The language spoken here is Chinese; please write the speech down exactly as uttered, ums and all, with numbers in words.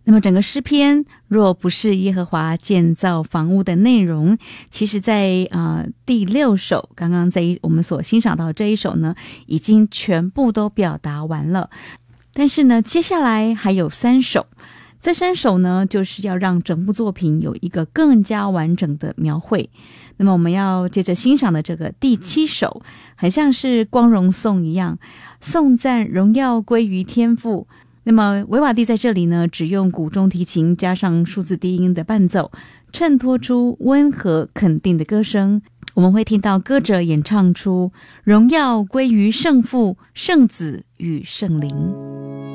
那么整个诗篇若不是耶和华建造房屋的内容，其实在呃第六首刚刚这一我们所欣赏到的这一首呢，已经全部都表达完了。但是呢，接下来还有三首，这三首呢就是要让整部作品有一个更加完整的描绘。那么我们要接着欣赏的这个第七首，很像是光荣颂一样，颂赞荣耀归于天父。那么维瓦蒂在这里呢，只用古中提琴加上数字低音的伴奏，衬托出温和肯定的歌声。我们会听到歌者演唱出荣耀归于圣父、圣子与圣灵。